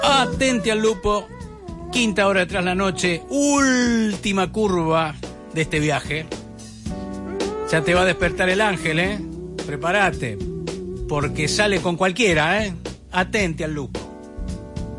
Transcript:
Atente al lupo, quinta hora tras la noche, última curva de este viaje. Ya te va a despertar el ángel, ¿eh? Prepárate, porque sale con cualquiera, ¿eh? Atente al lupo.